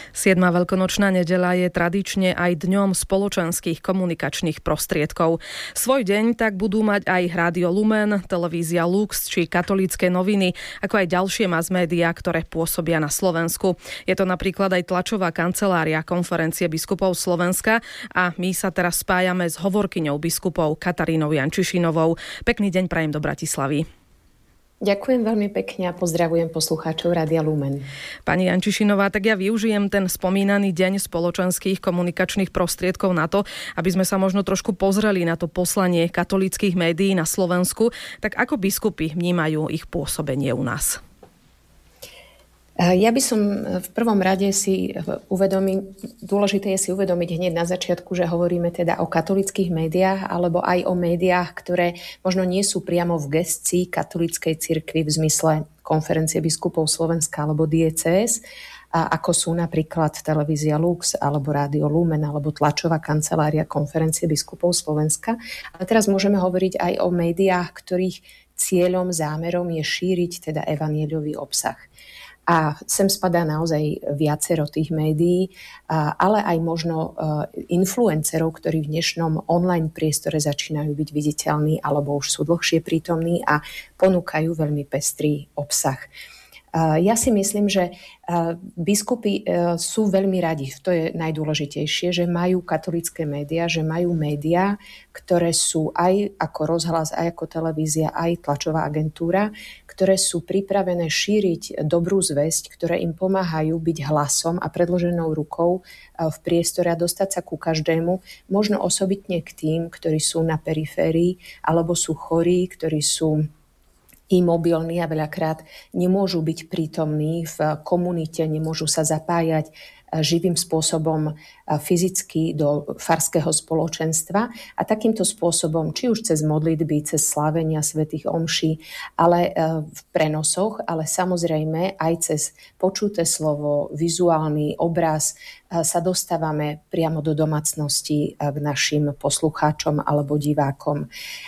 7. veľkonočná nedeľa je tradične aj dňom spoločenských komunikačných prostriedkov. Svoj deň tak budú mať aj Rádio Lumen, televízia Lux či katolícke noviny, ako aj ďalšie mass-médiá, ktoré pôsobia na Slovensku. Je to napríklad aj tlačová kancelária Konferencie biskupov Slovenska a my sa teraz spájame s hovorkyňou biskupov Katarínou Jančišinovou. Pekný deň prajem do Bratislavy. Ďakujem veľmi pekne a pozdravujem poslucháčov Rádia Lumen. Pani Jančišinová, tak ja využijem ten spomínaný deň spoločenských komunikačných prostriedkov na to, aby sme sa možno trošku pozreli na to poslanie katolíckych médií na Slovensku. Tak ako biskupy vnímajú ich pôsobenie u nás? Ja by som v prvom rade dôležité je si uvedomiť hneď na začiatku, že hovoríme teda o katolíckych médiách alebo aj o médiách, ktoré možno nie sú priamo v gestii katolíckej cirkvi v zmysle Konferencie biskupov Slovenska alebo diecéz, ako sú napríklad televízia Lux alebo Rádio Lumen alebo tlačová kancelária Konferencie biskupov Slovenska. Ale teraz môžeme hovoriť aj o médiách, ktorých cieľom, zámerom je šíriť teda evanjeliový obsah. A sem spadá naozaj viacero tých médií, ale aj možno influencerov, ktorí v dnešnom online priestore začínajú byť viditeľní alebo už sú dlhšie prítomní a ponúkajú veľmi pestrý obsah. Ja si myslím, že biskupy sú veľmi radi, to je najdôležitejšie, že majú katolícke médiá, že majú médiá, ktoré sú aj ako rozhlas, aj ako televízia, aj tlačová agentúra, ktoré sú pripravené šíriť dobrú zvesť, ktoré im pomáhajú byť hlasom a predĺženou rukou v priestore a dostať sa ku každému, možno osobitne k tým, ktorí sú na periférii alebo sú chorí, ktorí sú imobilní a veľakrát nemôžu byť prítomní v komunite, nemôžu sa zapájať živým spôsobom fyzicky do farského spoločenstva a takýmto spôsobom, či už cez modlitby, cez slávenia svätých omší, ale v prenosoch, ale samozrejme aj cez počuté slovo, vizuálny obraz sa dostávame priamo do domácnosti k našim poslucháčom alebo divákom.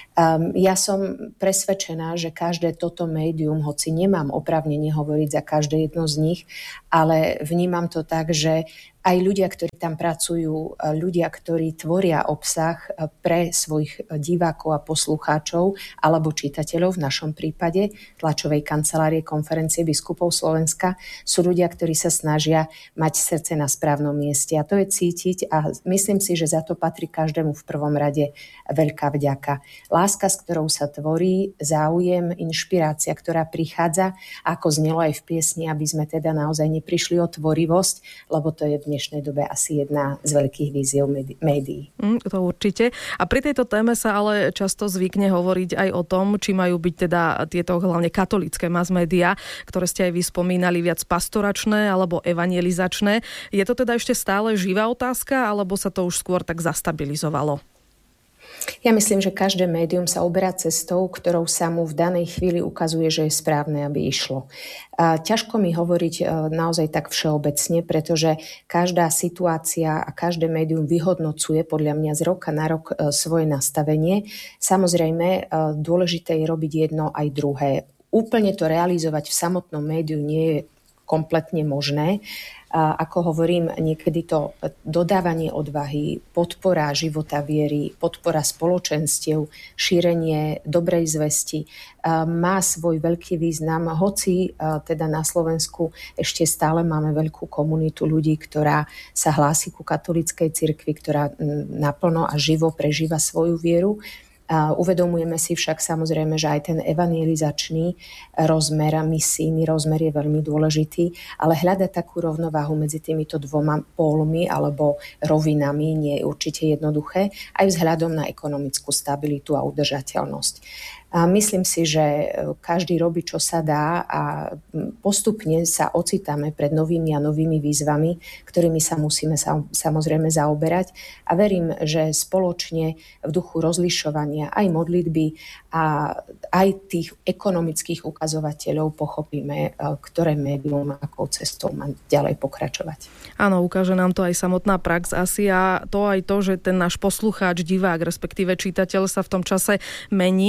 Ja som presvedčená, že každé toto médium, hoci nemám oprávnenie hovoriť za každé jedno z nich, ale vnímam to tak, že aj ľudia, ktorí tam pracujú, ľudia, ktorí tvoria obsah pre svojich divákov a poslucháčov alebo čitateľov, v našom prípade tlačovej kancelárie Konferencie biskupov Slovenska, sú ľudia, ktorí sa snažia mať srdce na správnom mieste. A to je cítiť a myslím si, že za to patrí každému v prvom rade veľká vďaka. Láska, s ktorou sa tvorí, záujem, inšpirácia, ktorá prichádza, ako znelo aj v piesni, aby sme teda naozaj neprišli o tvorivosť, lebo to je v dnešnej dobe asi jedna z veľkých víziev médií. To určite. A pri tejto téme sa ale často zvykne hovoriť aj o tom, či majú byť teda tieto hlavne katolícke mass-médiá, ktoré ste aj vy spomínali, viac pastoračné alebo evangelizačné. Je to teda ešte stále živá otázka, alebo sa to už skôr tak zastabilizovalo? Ja myslím, že každé médium sa uberá cestou, ktorou sa mu v danej chvíli ukazuje, že je správne, aby išlo. Ťažko mi hovoriť naozaj tak všeobecne, pretože každá situácia a každé médium vyhodnocuje podľa mňa z roka na rok svoje nastavenie. Samozrejme, dôležité je robiť jedno aj druhé. Úplne to realizovať v samotnom médiu nie je kompletne možné. Ako hovorím, niekedy to dodávanie odvahy, podpora života viery, podpora spoločenstiev, šírenie dobrej zvesti má svoj veľký význam, hoci teda na Slovensku ešte stále máme veľkú komunitu ľudí, ktorá sa hlási ku katolíckej cirkvi, ktorá naplno a živo prežíva svoju vieru. Uvedomujeme si však samozrejme, že aj ten evangelizačný rozmer a misijný rozmer je veľmi dôležitý, ale hľadať takú rovnováhu medzi týmito dvoma pólmi alebo rovinami nie je určite jednoduché, aj vzhľadom na ekonomickú stabilitu a udržateľnosť. A myslím si, že každý robí, čo sa dá a postupne sa ocitáme pred novými a novými výzvami, ktorými sa musíme samozrejme zaoberať. A verím, že spoločne v duchu rozlišovania aj modlitby a aj tých ekonomických ukazovateľov pochopíme, ktoré médium akou cestou má ďalej pokračovať. Áno, ukáže nám to aj samotná prax asi a to aj to, že ten náš poslucháč, divák, respektíve čitateľ sa v tom čase mení. Tak v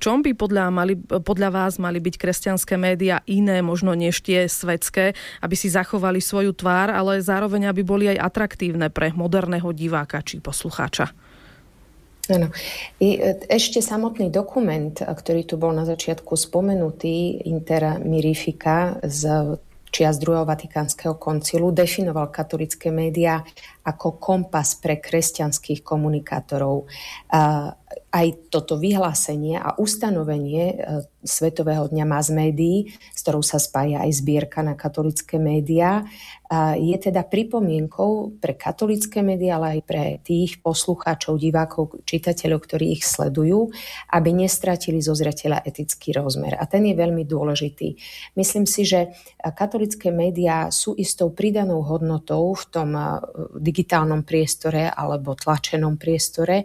čom by podľa vás mali byť kresťanské médiá iné, možno než tie svetské, aby si zachovali svoju tvár, ale zároveň aby boli aj atraktívne pre moderného diváka či poslucháča? Áno. Ešte samotný dokument, ktorý tu bol na začiatku spomenutý, Inter Mirifica z čias druhého Vatikánskeho koncilu, definoval katolické médiá ako kompas pre kresťanských komunikátorov. Aj toto vyhlásenie a ustanovenie Svetového dňa mass médií, s ktorou sa spája aj zbierka na katolické médiá, je teda pripomienkou pre katolické médiá, ale aj pre tých poslucháčov, divákov, čitateľov, ktorí ich sledujú, aby nestratili zo zreteľa etický rozmer. A ten je veľmi dôležitý. Myslím si, že katolické médiá sú istou pridanou hodnotou v tom digitálnom priestore alebo tlačenom priestore,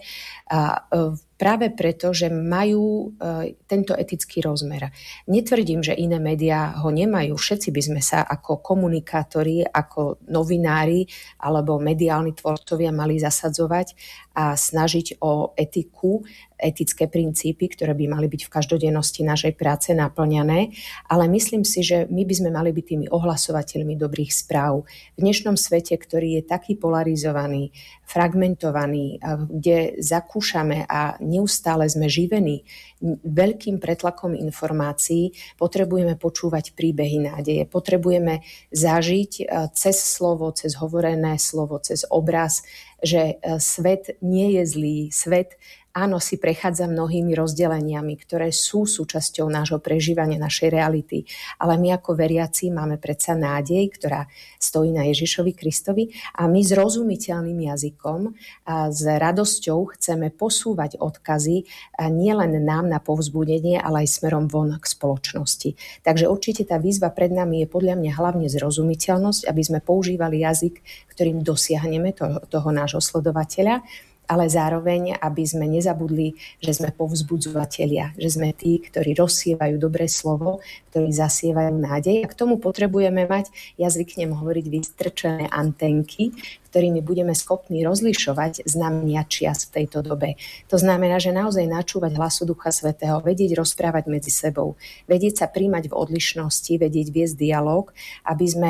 práve preto, že majú tento etický rozmer. Netvrdím, že iné médiá ho nemajú. Všetci by sme sa ako komunikátori, ako novinári alebo mediálni tvorcovia mali zasadzovať a snažiť o etiku, etické princípy, ktoré by mali byť v každodennosti našej práce naplňané. Ale myslím si, že my by sme mali byť tými ohlasovateľmi dobrých správ. V dnešnom svete, ktorý je taký polarizovaný, fragmentovaný, kde zakúšame a neustále sme živení veľkým pretlakom informácií, potrebujeme počúvať príbehy nádeje. Potrebujeme zažiť cez slovo, cez hovorené slovo, cez obraz, že svet nie je zlý. Svet, áno, si prechádza mnohými rozdeleniami, ktoré sú súčasťou nášho prežívania, našej reality. Ale my ako veriaci máme predsa nádej, ktorá stojí na Ježišovi Kristovi a my zrozumiteľným jazykom a s radosťou chceme posúvať odkazy nielen nám na povzbudenie, ale aj smerom von k spoločnosti. Takže určite tá výzva pred nami je podľa mňa hlavne zrozumiteľnosť, aby sme používali jazyk, ktorým dosiahneme toho nášho sledovateľa, ale zároveň, aby sme nezabudli, že sme povzbudzovatelia, že sme tí, ktorí rozsievajú dobré slovo, ktorí zasievajú nádej. A k tomu potrebujeme mať, ja zvyknem hovoriť, vystrčené antenky, ktorými budeme schopní rozlišovať znamenia čias v tejto dobe. To znamená, že naozaj načúvať hlasu Ducha Svätého, vedieť rozprávať medzi sebou, vedieť sa príjmať v odlišnosti, vedieť viesť dialóg, aby sme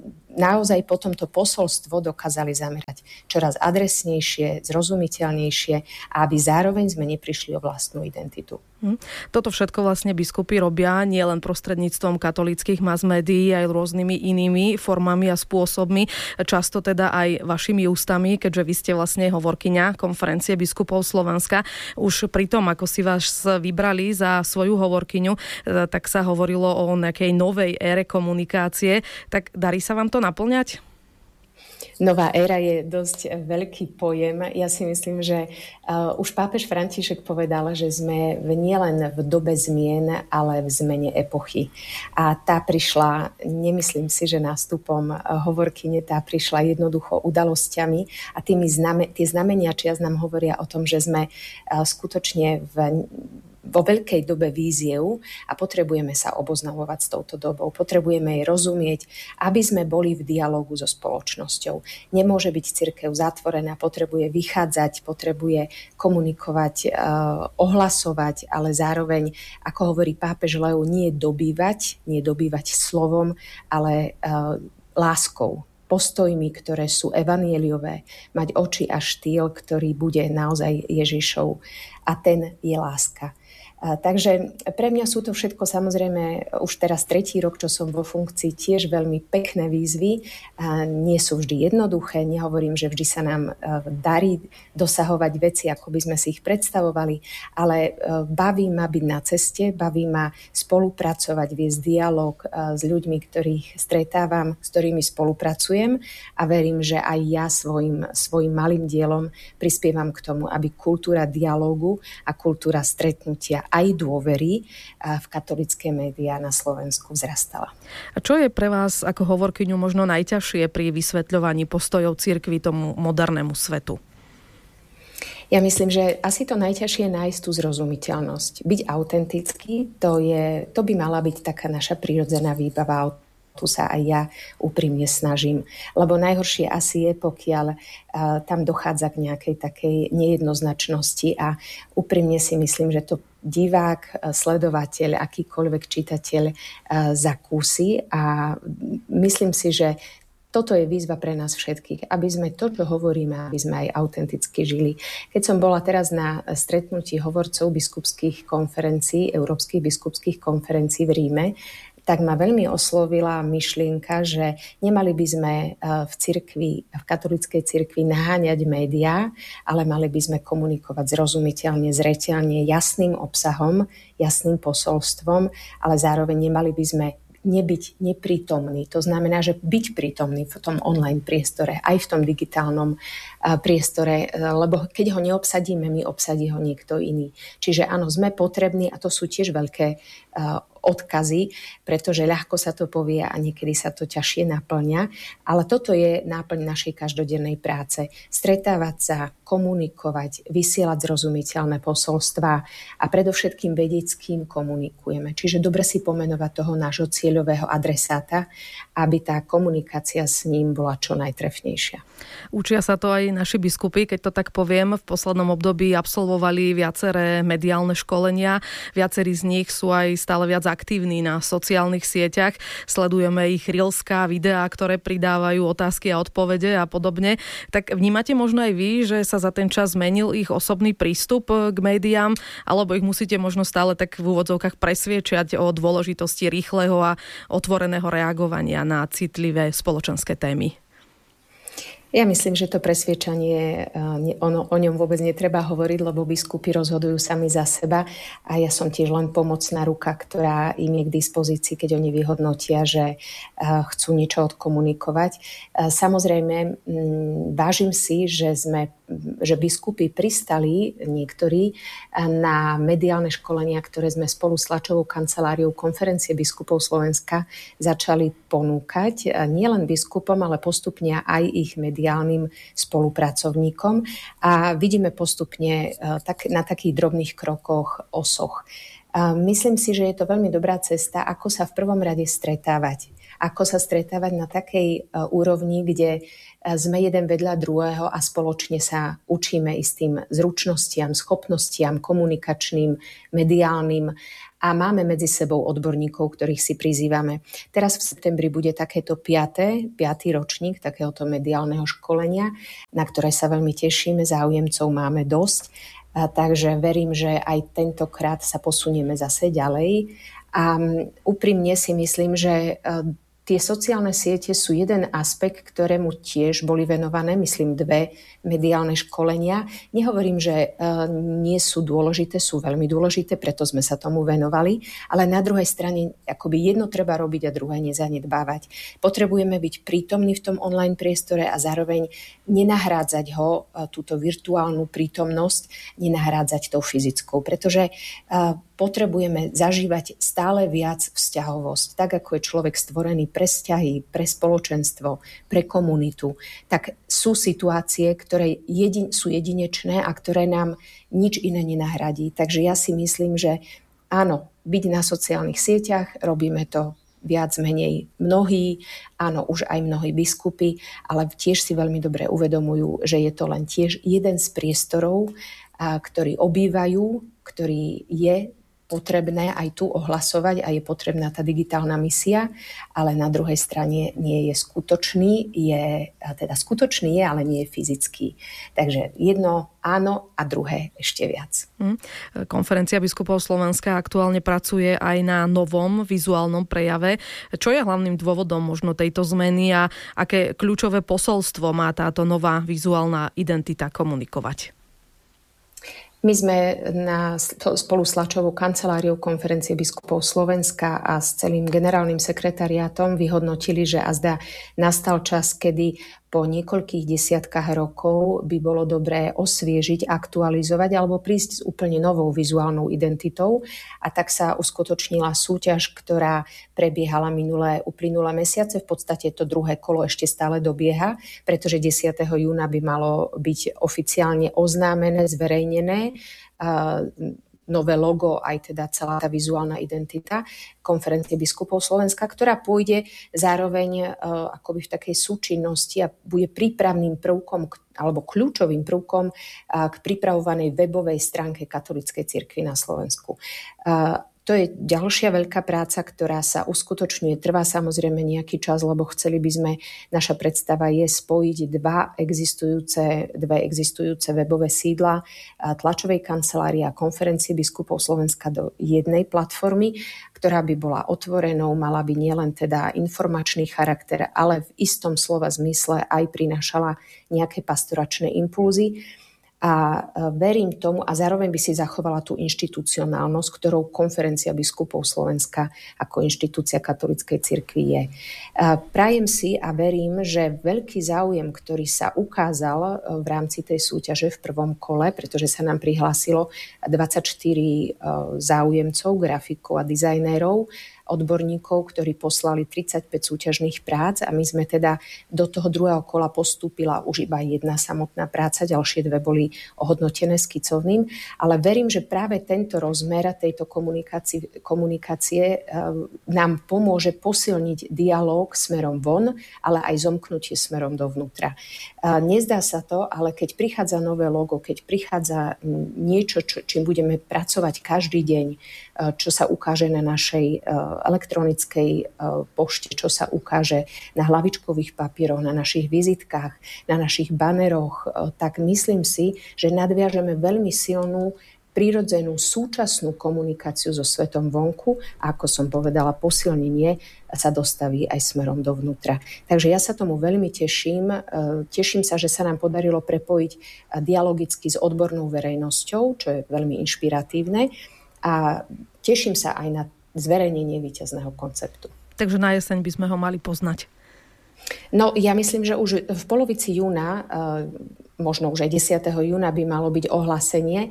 naozaj potom to posolstvo dokázali zamerať čoraz adresnejšie, zrozumiteľnejšie a aby zároveň sme neprišli o vlastnú identitu. Toto všetko vlastne biskupy robia nielen prostredníctvom katolíckych mass médií, aj rôznymi inými formami a spôsobmi, často teda aj vašimi ústami, keďže vy ste vlastne hovorkyňa konferencie biskupov Slovenska. Už pri tom, ako si vás vybrali za svoju hovorkyňu, tak sa hovorilo o nejakej novej ére komunikácie. Tak darí sa vám to naplňať? Nová éra je dosť veľký pojem. Ja si myslím, že už pápež František povedal, že sme nielen v dobe zmien, ale v zmene epochy. A tá prišla, nemyslím si, že nástupom hovorkyne, tá prišla jednoducho udalosťami a tie znamenia čias nám hovoria o tom, že sme skutočne vo veľkej dobe víziev a potrebujeme sa oboznamovať s touto dobou. Potrebujeme jej rozumieť, aby sme boli v dialógu so spoločnosťou. Nemôže byť cirkev zatvorená, potrebuje vychádzať, potrebuje komunikovať, ohlasovať, ale zároveň, ako hovorí pápež Leo, nie dobývať slovom, ale láskou, postojmi, ktoré sú evanieliové, mať oči a štýl, ktorý bude naozaj Ježišov. A ten je láska. Takže pre mňa sú to všetko samozrejme už teraz 3. rok, čo som vo funkcii, tiež veľmi pekné výzvy. Nie sú vždy jednoduché, nehovorím, že vždy sa nám darí dosahovať veci, ako by sme si ich predstavovali, ale baví ma byť na ceste, baví ma spolupracovať, viesť dialog s ľuďmi, ktorých stretávam, s ktorými spolupracujem a verím, že aj ja svojim malým dielom prispievam k tomu, aby kultúra dialógu a kultúra stretnutia aj dôvery v katolícke médiá na Slovensku vzrastala. A čo je pre vás ako hovorkyňu možno najťažšie pri vysvetľovaní postojov cirkvi tomu modernému svetu? Ja myslím, že asi to najťažšie je nájsť tú zrozumiteľnosť. Byť autentický, to by mala byť taká naša prírodzená výbava tu sa aj ja úprimne snažím. Lebo najhoršie asi je, pokiaľ tam dochádza k nejakej takej nejednoznačnosti a úprimne si myslím, že to divák, sledovateľ, akýkoľvek čitateľ zakúsi a myslím si, že toto je výzva pre nás všetkých, aby sme to, čo hovoríme, aby sme aj autenticky žili. Keď som bola teraz na stretnutí hovorcov biskupských konferencií, európskych biskupských konferencií v Ríme, tak ma veľmi oslovila myšlienka, že nemali by sme v katolíckej cirkvi naháňať médiá, ale mali by sme komunikovať zrozumiteľne, zreteľne, jasným obsahom, jasným posolstvom, ale zároveň nemali by sme nebyť neprítomný. To znamená, že byť prítomný v tom online priestore, aj v tom digitálnom priestore, lebo keď ho neobsadíme, my obsadí ho niekto iný. Čiže áno, sme potrební a to sú tiež veľké odkazy, pretože ľahko sa to povie a niekedy sa to ťažšie naplňa, ale toto je náplň našej každodennej práce. Stretávať sa, komunikovať, vysielať zrozumiteľné posolstvá a predovšetkým vedieť, s kým komunikujeme. Čiže dobre si pomenovať toho nášho cieľového adresáta, aby tá komunikácia s ním bola čo najtrefnejšia. Učia sa to aj naši biskupy, keď to tak poviem. V poslednom období absolvovali viaceré mediálne školenia. Viacerí z nich sú aj stále viac aktívni na sociálnych sieťach. Sledujeme ich reelská videá, ktoré pridávajú otázky a odpovede a podobne. Tak vnímate možno aj vy, že sa za ten čas zmenil ich osobný prístup k médiám, alebo ich musíte možno stále tak v úvodzovkách presviečať o dôležitosti rýchleho a otvoreného reagovania na citlivé spoločenské témy? Ja myslím, že to presviečanie, o ňom vôbec netreba hovoriť, lebo biskupy rozhodujú sami za seba a ja som tiež len pomocná ruka, ktorá im je k dispozícii, keď oni vyhodnotia, že chcú niečo odkomunikovať. Samozrejme, vážim si, že biskupy pristali niektorí na mediálne školenia, ktoré sme spolu s tlačovou kanceláriou Konferencie biskupov Slovenska začali ponúkať nielen biskupom, ale postupne aj ich mediálnym spolupracovníkom a vidíme postupne na takých drobných krokoch osoch. Myslím si, že je to veľmi dobrá cesta, ako sa v prvom rade stretávať. Ako sa stretávať na takej úrovni, kde sme jeden vedľa druhého a spoločne sa učíme istým zručnostiam, schopnostiam komunikačným, mediálnym a máme medzi sebou odborníkov, ktorých si prizývame. Teraz v septembri bude takéto 5. ročník takéhoto mediálneho školenia, na ktoré sa veľmi tešíme, záujemcov máme dosť. Takže verím, že aj tentokrát sa posunieme zase ďalej. A úprimne si myslím, že tie sociálne siete sú jeden aspekt, ktorému tiež boli venované, myslím, 2 mediálne školenia. Nehovorím, že nie sú dôležité, sú veľmi dôležité, preto sme sa tomu venovali, ale na druhej strane akoby jedno treba robiť a druhé nezanedbávať. Potrebujeme byť prítomní v tom online priestore a zároveň nenahrádzať ho, túto virtuálnu prítomnosť, nenahrádzať tou fyzickou, pretože potrebujeme zažívať stále viac vzťahovosť. Tak, ako je človek stvorený pre vzťahy, pre spoločenstvo, pre komunitu, tak sú situácie, ktoré sú jedinečné a ktoré nám nič iné nenahradí. Takže ja si myslím, že áno, byť na sociálnych sieťach, robíme to viac menej mnohí, áno, už aj mnohí biskupy, ale tiež si veľmi dobre uvedomujú, že je to len tiež jeden z priestorov, ktorý obývajú, ktorý je potrebné aj tu ohlasovať a je potrebná tá digitálna misia, ale na druhej strane nie je skutočný, ale nie je fyzický. Takže jedno áno a druhé ešte viac. Konferencia biskupov Slovenska aktuálne pracuje aj na novom vizuálnom prejave. Čo je hlavným dôvodom možno tejto zmeny a aké kľúčové posolstvo má táto nová vizuálna identita komunikovať? My sme spolu s tlačovou kanceláriou Konferencie biskupov Slovenska a s celým generálnym sekretariátom vyhodnotili, že azda nastal čas, kedy po niekoľkých desiatkách rokov by bolo dobré osviežiť, aktualizovať alebo prísť s úplne novou vizuálnou identitou. A tak sa uskutočnila súťaž, ktorá prebiehala uplynulé mesiace. V podstate to druhé kolo ešte stále dobieha, pretože 10. júna by malo byť oficiálne oznámené, zverejnené nové logo, aj teda celá tá vizuálna identita Konferencie biskupov Slovenska, ktorá pôjde zároveň akoby v takej súčinnosti a bude prípravným prvkom alebo kľúčovým prvkom k pripravovanej webovej stránke katolíckej cirkvi na Slovensku. To je ďalšia veľká práca, ktorá sa uskutočňuje. Trvá samozrejme nejaký čas, lebo chceli by sme, naša predstava je spojiť dve existujúce webové sídla tlačovej kancelárie a Konferencie biskupov Slovenska do jednej platformy, ktorá by bola otvorenou, mala by nielen teda informačný charakter, ale v istom slova zmysle aj prinášala nejaké pastoračné impulzy. A verím tomu a zároveň by si zachovala tú inštitucionálnosť, ktorou Konferencia biskupov Slovenska ako inštitúcia katolíckej cirkvi je. Prajem si a verím, že veľký záujem, ktorý sa ukázal v rámci tej súťaže v prvom kole, pretože sa nám prihlásilo 24 záujemcov, grafikov a dizajnérov, odborníkov, ktorí poslali 35 súťažných prác a my sme teda do toho druhého kola postúpila už iba jedna samotná práca, ďalšie dve boli ohodnotené skicovným, ale verím, že práve tento rozmer tejto komunikácie nám pomôže posilniť dialóg smerom von, ale aj zomknutie smerom dovnútra. Nezdá sa to, ale keď prichádza nové logo, keď prichádza niečo, čím budeme pracovať každý deň, čo sa ukáže na našej elektronickej pošte, čo sa ukáže na hlavičkových papieroch, na našich vizitkách, na našich baneroch, tak myslím si, že nadviažeme veľmi silnú, prirodzenú, súčasnú komunikáciu so svetom vonku a ako som povedala, posilnenie sa dostaví aj smerom dovnútra. Takže ja sa tomu veľmi teším. Teším sa, že sa nám podarilo prepojiť dialogicky s odbornou verejnosťou, čo je veľmi inšpiratívne. A teším sa aj na zverejnenie víťazného konceptu. Takže na jeseň by sme ho mali poznať. No, ja myslím, že už v polovici júna, možno už aj 10. júna by malo byť ohlásenie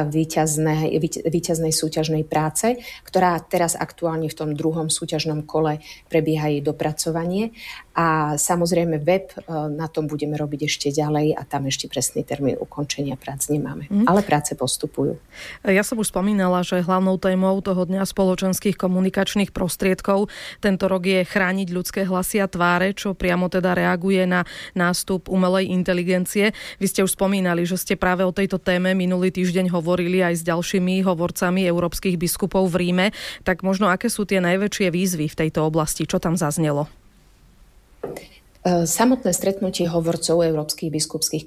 víťaznej súťažnej práce, ktorá teraz aktuálne v tom druhom súťažnom kole prebieha jej dopracovanie. A samozrejme web, na tom budeme robiť ešte ďalej a tam ešte presný termín ukončenia prác nemáme. Ale práce postupujú. Ja som už spomínala, že hlavnou témou toho dňa spoločenských komunikačných prostriedkov tento rok je chrániť ľudské hlasy a tváre, čo priamo teda reaguje na nástup umelej inteligencie. Vy ste už spomínali, že ste práve o tejto téme minulý týždeň hovorili aj s ďalšími hovorcami európskych biskupov v Ríme. Tak možno aké sú tie najväčšie výzvy v tejto oblasti? Čo tam zaznelo? Samotné stretnutie hovorcov európskych biskupských